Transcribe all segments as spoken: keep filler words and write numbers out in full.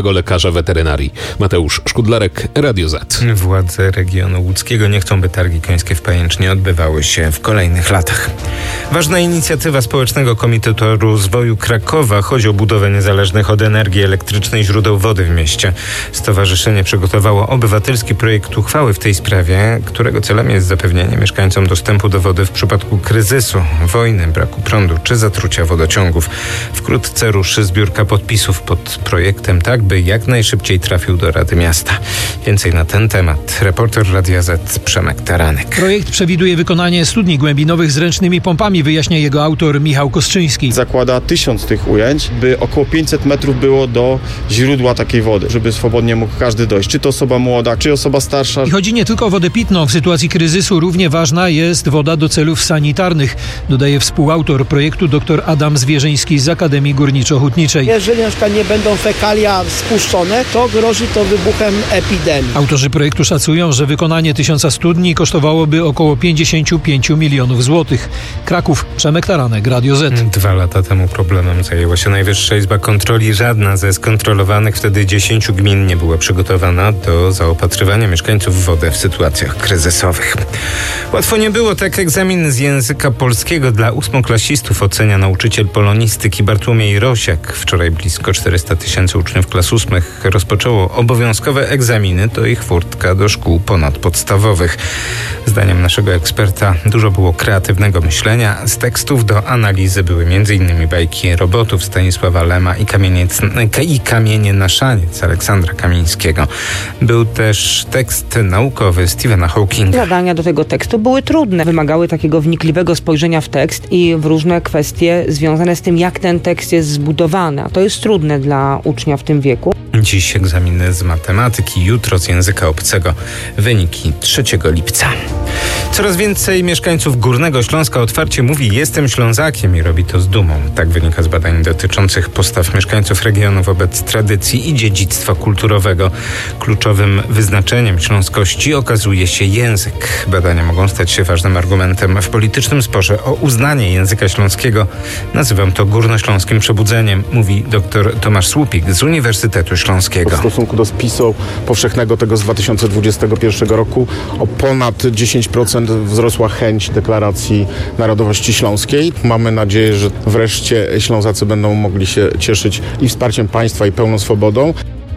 lekarza weterynarii. Mateusz Szkudlarek, Radio Z. Władze regionu łódzkiego nie chcą, by targi końskie w Pajęcznie odbywały się w kolejnych latach. Ważna inicjatywa Społecznego Komitetu Rozwoju Krakowa. Chodzi o budowę niezależnych od energii elektrycznej źródeł wody w mieście. Stowarzyszenie przygotowało obywatelski projekt uchwały w tej sprawie, którego celem jest zapewnienie mieszkańcom dostępu do wody w przypadku kryzysu, wojny, braku prądu czy zatrucia wodociągów. Wkrótce ruszy zbiórka podpisów pod projektem, tak by jak najszybciej trafił do Rady Miasta. Więcej na ten temat reporter Radia Z Przemek Taranek. Projekt przewiduje wykonanie studni głębinowych z ręcznymi pompami, wyjaśnia jego autor Michał Kostrzyński. Zakłada tysiąc tych ujęć, by około pięćset metrów było do źródła takiej wody, żeby swobodnie mógł każdy dojść. Czy to osoba młoda, czy osoba starsza. I chodzi nie tylko o wodę pitną. W sytuacji kryzysu równie ważna jest woda do celów sanitarnych, dodaje współautor projektu dr Adam Zwierzyński z Akademii Górniczo-Hutniczej. Jeżeli na przykład nie będą fekalia spuszczone, to grozi to wybuchem epidemii. Autorzy projektu szacują, że wykonanie tysiąca studni kosztowałoby około pięćdziesiąt pięć milionów złotych. Kraków, Przemek Taranek, Radio Z. Dwa lata temu problemem zajęła się Najwyższa Izba Kontroli. Żadna ze skontrolowanych wtedy dziesięciu gmin nie była przygotowana do zaopatrywania mieszkańców w wodę w sytuacjach kryzysowych. Łatwo nie było. Tak egzamin z języka polskiego dla ósmoklasistów ocenia nauczyciel polonistyki Bartłomiej Rosiak. Wczoraj blisko czterysta tysięcy uczniów klas ósmych rozpoczęło obowiązkowe egzaminy. To ich furtka do szkół ponadpodstawowych. Zdaniem naszego eksperta dużo było kreatywnego myślenia. Z tekstów do analizy były m.in. bajki robotów Stanisława Lema i, kamieniec, i Kamienie na szaniec Aleksandra Kamińskiego. Był też tekst naukowy Stephena Hawkinga. Zadania do tego tekstu były trudne. Wymagały takiego wnikliwego spojrzenia w tekst i w różne kwestie związane z tym, jak ten tekst jest zbudowany. A to jest trudne dla ucznia w tym wieku. Dziś egzaminy z matematyki, jutro z języka obcego. Wyniki trzeciego lipca. Coraz więcej mieszkańców Górnego Śląska otwarcie mówi: jestem Ślązakiem i robi to z dumą. Tak wynika z badań dotyczących postaw mieszkańców regionu wobec tradycji i dziedzictwa kulturowego. Kluczowym wyznaczeniem śląskości okazuje się język. Badania mogą stać się ważnym argumentem w politycznym sporze o uznanie języka śląskiego. Nazywam to górnośląskim przebudzeniem, mówi dr Tomasz Słupik z Uniwersytetu Śląskiego. W stosunku do spisu powszechnego tego z dwa tysiące dwudziestego pierwszego roku o ponad dziesięć procent wzrosła chęć deklaracji narodowości śląskiej. Mamy nadzieję, że wreszcie Ślązacy będą mogli się cieszyć i wsparciem państwa, i pełną swobodą.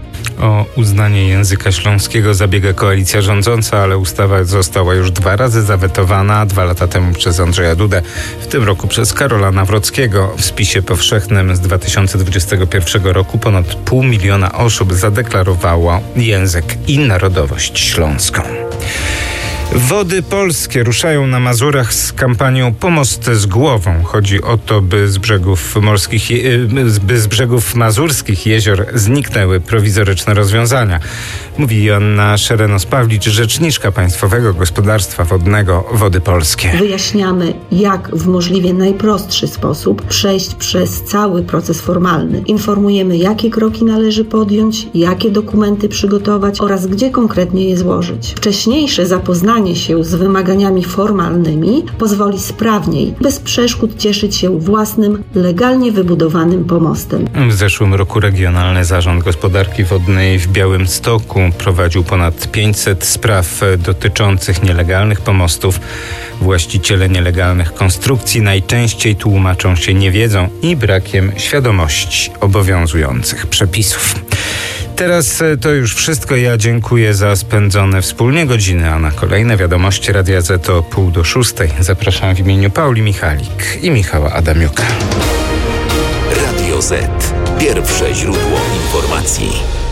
O uznanie języka śląskiego zabiega koalicja rządząca, ale ustawa została już dwa razy zawetowana. Dwa lata temu przez Andrzeja Dudę, w tym roku przez Karola Nawrockiego. W spisie powszechnym z dwa tysiące dwudziestego pierwszego roku ponad pół miliona osób zadeklarowało język i narodowość śląską. Wody Polskie ruszają na Mazurach z kampanią Pomost z głową. Chodzi o to, by z brzegów morskich, by z brzegów mazurskich jezior zniknęły prowizoryczne rozwiązania. Mówi Joanna Szerenos-Pawlicz, rzeczniczka Państwowego Gospodarstwa Wodnego Wody Polskie. Wyjaśniamy, jak w możliwie najprostszy sposób przejść przez cały proces formalny. Informujemy, jakie kroki należy podjąć, jakie dokumenty przygotować oraz gdzie konkretnie je złożyć. Wcześniejsze zapoznanie się z wymaganiami formalnymi pozwoli sprawniej, bez przeszkód cieszyć się własnym, legalnie wybudowanym pomostem. W zeszłym roku Regionalny Zarząd Gospodarki Wodnej w Białymstoku prowadził ponad pięćset spraw dotyczących nielegalnych pomostów. Właściciele nielegalnych konstrukcji najczęściej tłumaczą się niewiedzą i brakiem świadomości obowiązujących przepisów. Teraz to już wszystko. Ja dziękuję za spędzone wspólnie godziny, a na kolejne wiadomości Radia Z o pół do szóstej zapraszam w imieniu Pauli Michalik i Michała Adamiuka. Radio Z. Pierwsze źródło informacji.